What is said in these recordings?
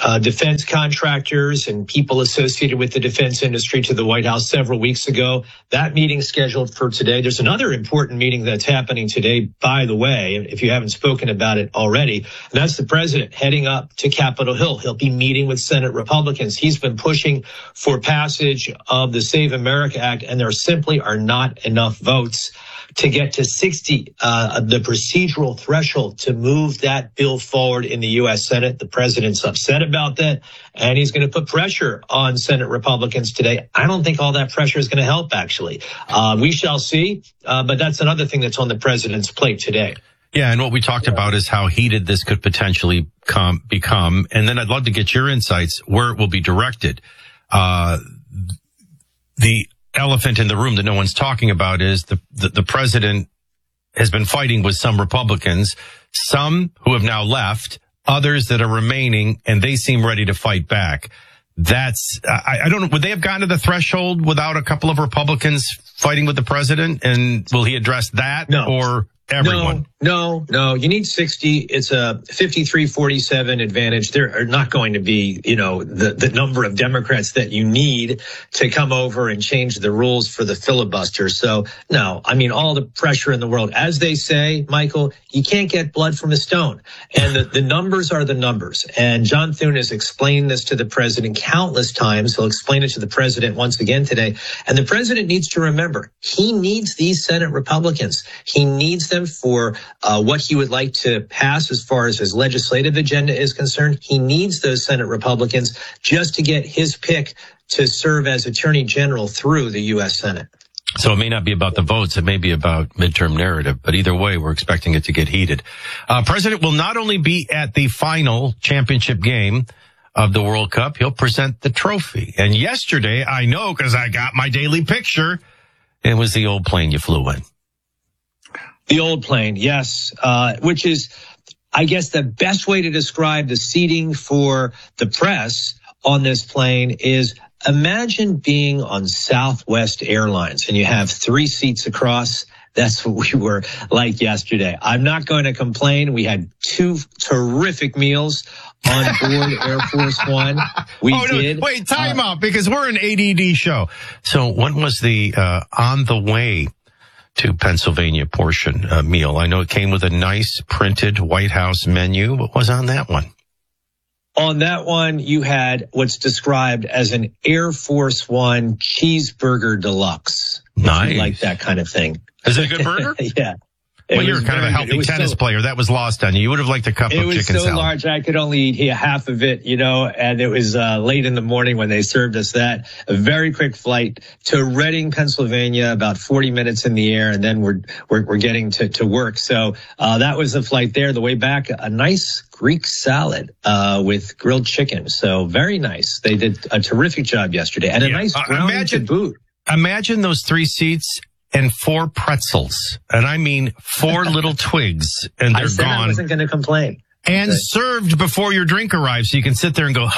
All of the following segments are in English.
defense contractors and people associated with the defense industry to the White House several weeks ago. That meeting scheduled for today. There's another important meeting that's happening today, by the way, if you haven't spoken about it already. And that's the president heading up to Capitol Hill. He'll be meeting with Senate Republicans. He's been pushing for passage of the Save America Act, and there simply are not enough votes to get to 60, the procedural threshold to move that bill forward in the U.S. Senate. The president's upset about that, and he's going to put pressure on Senate Republicans today. I don't think all that pressure is going to help, actually. We shall see, but that's another thing that's on the president's plate today. Yeah, and what we talked about is how heated this could potentially become, and then I'd love to get your insights where it will be directed. The elephant in the room that no one's talking about is the president has been fighting with some Republicans, some who have now left, others that are remaining, and they seem ready to fight back. That's, I don't know, would they have gotten to the threshold without a couple of Republicans fighting with the president? And will he address that? No. Or everyone? No. You need 60. It's a 53-47 advantage. There are not going to be, the number of Democrats that you need to come over and change the rules for the filibuster. So, no, I mean, all the pressure in the world. As they say, Michael, you can't get blood from a stone. And the numbers are the numbers. And John Thune has explained this to the president countless times. He'll explain it to the president once again today. And the president needs to remember, he needs these Senate Republicans. He needs them for what he would like to pass as far as his legislative agenda is concerned. He needs those Senate Republicans just to get his pick to serve as Attorney General through the U.S. Senate. So it may not be about the votes. It may be about midterm narrative. But either way, we're expecting it to get heated. President will not only be at the final championship game of the World Cup, he'll present the trophy. And yesterday, I know because I got my daily picture, it was the old plane you flew in. The old plane, yes, which is, I guess, the best way to describe the seating for the press on this plane is imagine being on Southwest Airlines and you have 3 seats across. That's what we were like yesterday. I'm not going to complain. We had 2 terrific meals on board Air Force One. We did. Wait, time out, because we're an ADD show. So what was the on the way to Pennsylvania portion meal? I know it came with a nice printed White House menu. What was on that one? On that one, you had what's described as an Air Force One cheeseburger deluxe. Nice. If you like that kind of thing. Is it a good burger? Yeah. Well, you're kind of a healthy tennis player. That was lost on you. You would have liked a cup of chicken salad. It was so large, I could only eat half of it, and it was late in the morning when they served us that. A very quick flight to Reading, Pennsylvania, about 40 minutes in the air, and then we're getting to work. So that was the flight there. The way back, a nice Greek salad with grilled chicken. So very nice. They did a terrific job yesterday, and a nice brownie to boot. Imagine those 3 seats and 4 pretzels. And I mean 4 little twigs, and they're gone. I wasn't going to complain. And served before your drink arrives, so you can sit there and go,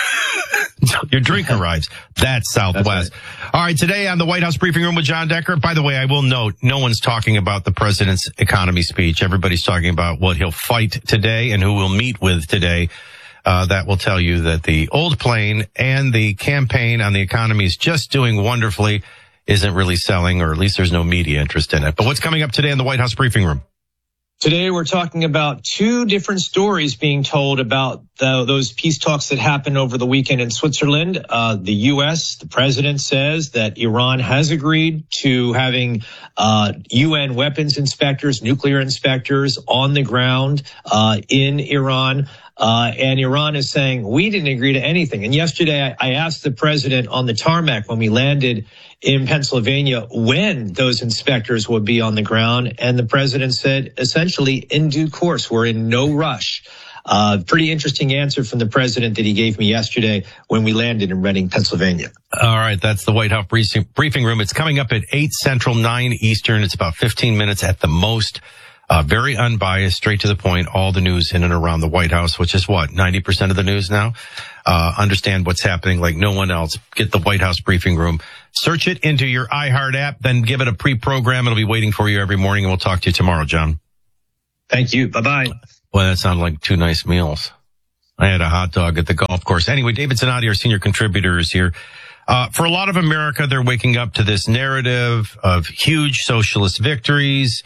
your drink arrives. That's Southwest. That's right. All right, today on the White House Briefing Room with John Decker. By the way, I will note, no one's talking about the president's economy speech. Everybody's talking about what he'll fight today and who we'll meet with today. That will tell you that the old plane and the campaign on the economy is just doing wonderfully, isn't really selling, or at least there's no media interest in it. But what's coming up today in the White House Briefing Room? Today, we're talking about 2 different stories being told about those peace talks that happened over the weekend in Switzerland. The U.S., the president says that Iran has agreed to having UN weapons inspectors, nuclear inspectors on the ground in Iran. And Iran is saying, we didn't agree to anything. And yesterday, I asked the president on the tarmac when we landed in Pennsylvania when those inspectors would be on the ground. And the president said, essentially, in due course, we're in no rush. Pretty interesting answer from the president that he gave me yesterday when we landed in Reading, Pennsylvania. All right, that's the White House Briefing Room. It's coming up at 8 Central, 9 Eastern. It's about 15 minutes at the most. Very unbiased, straight to the point, all the news in and around the White House, which is what, 90% of the news now? Understand what's happening like no one else. Get the White House Briefing Room. Search it into your iHeart app, then give it a pre-program. It'll be waiting for you every morning, and we'll talk to you tomorrow, John. Thank you. Bye-bye. Well, that sounded like 2 nice meals. I had a hot dog at the golf course. Anyway, David Zanotti, our senior contributor, is here. For a lot of America, they're waking up to this narrative of huge socialist victories.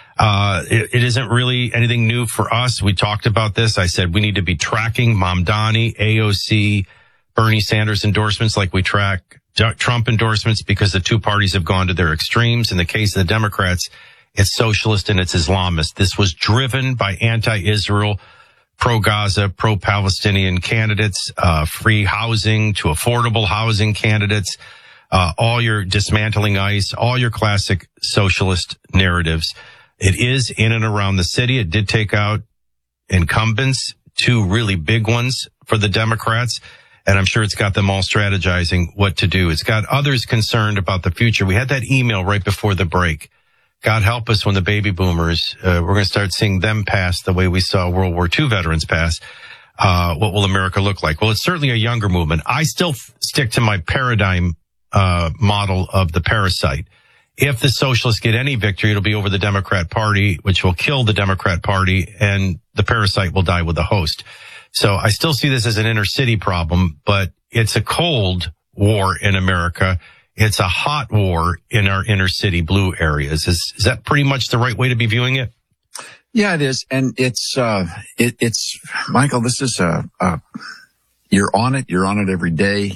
It isn't really anything new for us. We talked about this. I said we need to be tracking Mamdani, AOC, Bernie Sanders endorsements like we track Trump endorsements, because the two parties have gone to their extremes. In the case of the Democrats, it's socialist and it's Islamist. This was driven by anti-Israel, pro-Gaza, pro-Palestinian candidates, free housing to affordable housing candidates, all your dismantling ICE, all your classic socialist narratives. It is in and around the city. It did take out incumbents, two really big ones for the Democrats, and I'm sure it's got them all strategizing what to do. It's got others concerned about the future. We had that email right before the break. God help us when the baby boomers, we're going to start seeing them pass the way we saw World War II veterans pass. What will America look like? Well, it's certainly a younger movement. I still stick to my paradigm model of the parasite. If the socialists get any victory, it'll be over the Democrat Party, which will kill the Democrat Party, and the parasite will die with the host. So I still see this as an inner city problem, but it's a cold war in America. It's a hot war in our inner city blue areas. Is that pretty much the right way to be viewing it? Yeah, it is. And it's Michael, this is, you're on it every day.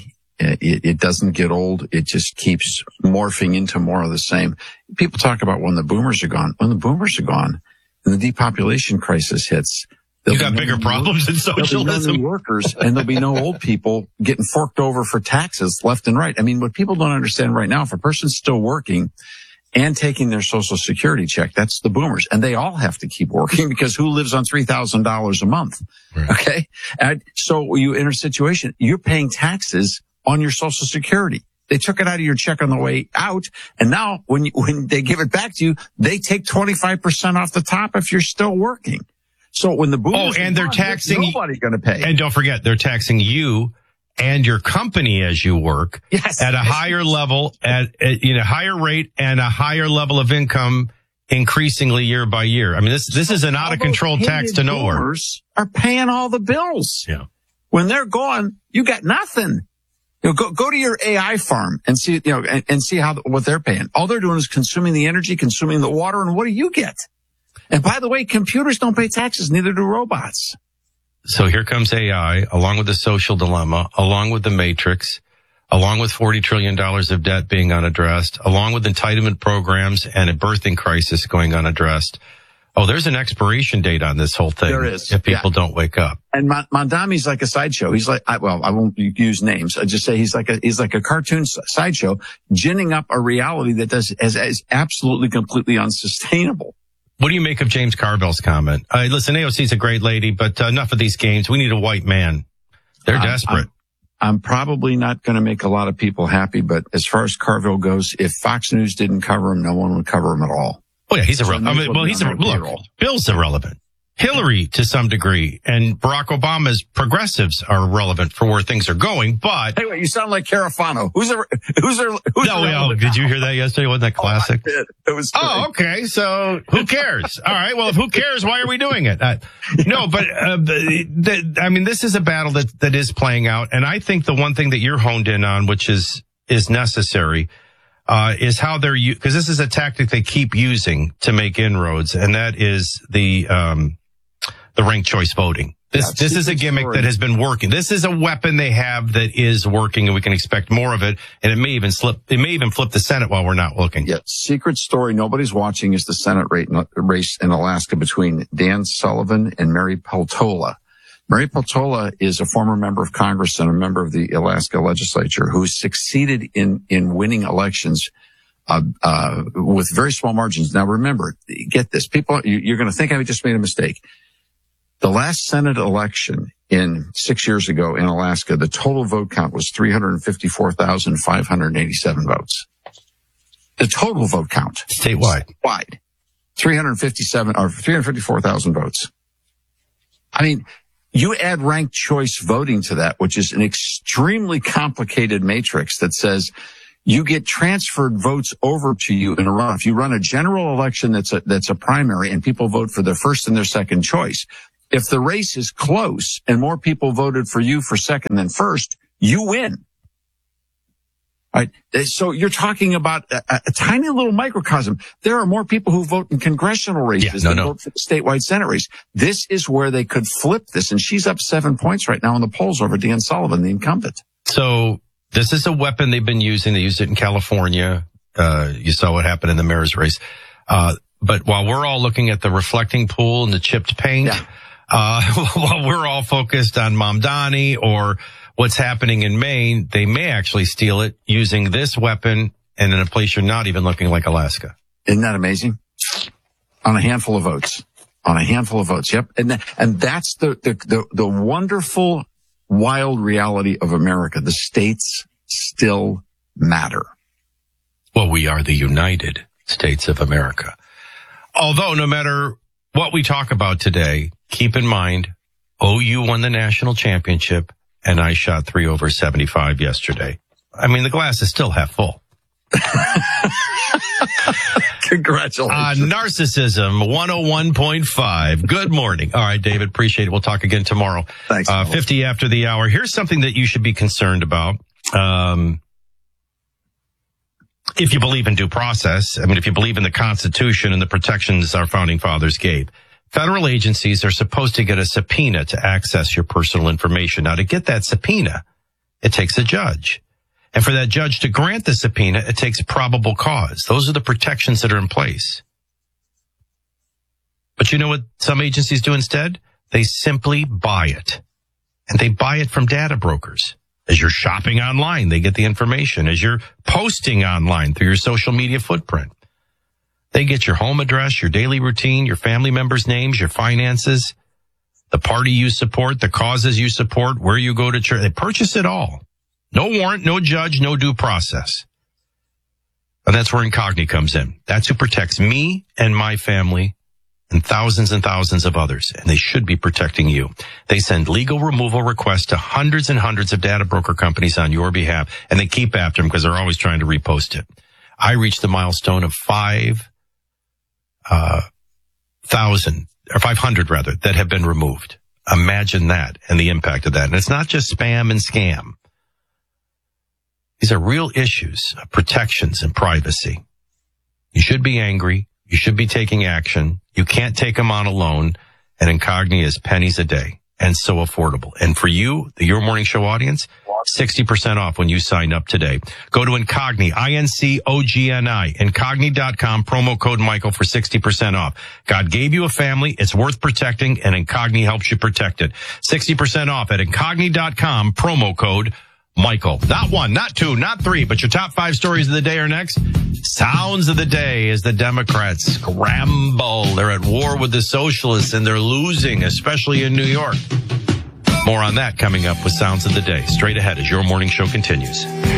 It doesn't get old. It just keeps morphing into more of the same. People talk about when the boomers are gone. When the boomers are gone and the depopulation crisis hits, you got bigger problems than socialism. There'll be no new workers, and there'll be no old people getting forked over for taxes left and right. I mean, what people don't understand right now, if a person's still working and taking their Social Security check, that's the boomers. And they all have to keep working, because who lives on $3,000 a month? Right. Okay. And so you enter a situation, you're paying taxes on your Social Security. They took it out of your check on the way out. And now when they give it back to you, they take 25% off the top if you're still working. So when the boomers and they're taxing, nobody's going to pay. And don't forget, they're taxing you and your company as you work at a higher level, at higher rate and a higher level of income, increasingly year by year. I mean, this is an out of control tax to nowhere. Boomers are paying all the bills. Yeah. When they're gone, you got nothing. Go to your AI farm and see, and see what they're paying. All they're doing is consuming the energy, consuming the water, and what do you get? And by the way, computers don't pay taxes, neither do robots. So here comes AI, along with the social dilemma, along with the matrix, along with $40 trillion of debt being unaddressed, along with entitlement programs and a birthing crisis going unaddressed. Oh, there's an expiration date on this whole thing. There is. If people don't wake up. And Mamdani's like a sideshow. He's like, I won't use names. I just say he's like a cartoon sideshow, ginning up a reality that is absolutely, completely unsustainable. What do you make of James Carville's comment? Listen, AOC's a great lady, but enough of these games. We need a white man. They're desperate. I'm probably not going to make a lot of people happy, but as far as Carville goes, if Fox News didn't cover him, no one would cover him at all. Oh yeah, he's irrelevant. Look, Bill's irrelevant. Hillary to some degree, and Barack Obama's progressives are relevant for where things are going, but... Hey, wait, you sound like Carafano. Who's did you hear that yesterday? Wasn't that classic? Oh, I did. It was great. Oh, okay. So who cares? All right. Well, if who cares, why are we doing it? This is a battle that is playing out. And I think the one thing that you're honed in on, which is necessary, is how they're, because this is a tactic they keep using to make inroads. And that is the ranked choice voting. This is a gimmick that has been working. This is a weapon they have that is working, and we can expect more of it. And it may even flip the Senate while we're not looking. Yeah. Secret story nobody's watching is the Senate race in Alaska between Dan Sullivan and Mary Peltola. Mary Peltola is a former member of Congress and a member of the Alaska legislature who succeeded in winning elections with very small margins. Now remember, get this. People, you're going to think I just made a mistake. The last Senate election 6 years ago in Alaska, the total vote count was 354,587 votes. The total vote count. Statewide. 354,000 votes. I mean, you add ranked choice voting to that, which is an extremely complicated matrix that says you get transferred votes over to you in a runoff. You run a general election that's a primary and people vote for their first and their second choice. If the race is close and more people voted for you for second than first, you win. Right. So you're talking about a tiny little microcosm. There are more people who vote in congressional races than vote for the statewide Senate race. This is where they could flip this. And she's up 7 points right now in the polls over Dan Sullivan, the incumbent. So this is a weapon they've been using. They used it in California. You saw what happened in the mayor's race. But while we're all looking at the reflecting pool and the chipped paint, while we're all focused on Mamdani or what's happening in Maine, they may actually steal it using this weapon and in a place you're not even looking, like Alaska. Isn't that amazing? On a handful of votes. Yep. And that's the wonderful, wild reality of America. The states still matter. Well, we are the United States of America. Although no matter what we talk about today, keep in mind, OU won the national championship and I shot 3 over 75 yesterday. I mean, the glass is still half full. Congratulations. Narcissism 101.5. Good morning. All right, David, appreciate it. We'll talk again tomorrow. Thanks. 50 after the hour. Here's something that you should be concerned about. If you believe in due process, I mean, if you believe in the Constitution and the protections our founding fathers gave, federal agencies are supposed to get a subpoena to access your personal information. Now, to get that subpoena, it takes a judge. And for that judge to grant the subpoena, it takes probable cause. Those are the protections that are in place. But you know what some agencies do instead? They simply buy it. And they buy it from data brokers. As you're shopping online, they get the information. As you're posting online through your social media footprint, they get your home address, your daily routine, your family members' names, your finances, the party you support, the causes you support, where you go to church. They purchase it all. No warrant, no judge, no due process. And that's where Incogni comes in. That's who protects me and my family and thousands of others. And they should be protecting you. They send legal removal requests to hundreds and hundreds of data broker companies on your behalf. And they keep after them because they're always trying to repost it. I reached the milestone of 500 rather, that have been removed. Imagine that and the impact of that. And it's not just spam and scam. These are real issues of protections and privacy. You should be angry. You should be taking action. You can't take them on alone. And Incogni is pennies a day and so affordable. And for you, the Your Morning Show audience, 60% off when you sign up today. Go to Incogni, INCOGNI, Incogni.com, promo code Michael for 60% off. God gave you a family. It's worth protecting, and Incogni helps you protect it. 60% off at Incogni.com, promo code Michael. Not 1, not 2, not 3, but your top 5 stories of the day are next. Sounds of the day as the Democrats scramble. They're at war with the socialists and they're losing, especially in New York. More on that coming up with Sounds of the Day. Straight ahead as Your Morning Show continues.